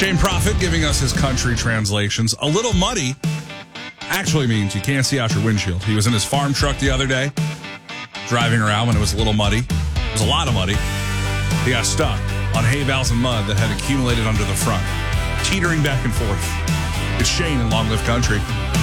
Shane Prophet giving us his country translations. A little muddy actually means you can't see out your windshield. He was in his farm truck the other day, driving around when it was a little muddy. It was a lot of muddy. He got stuck on hay bales and mud that had accumulated under the front, teetering back and forth. It's Shane in Long Live Country.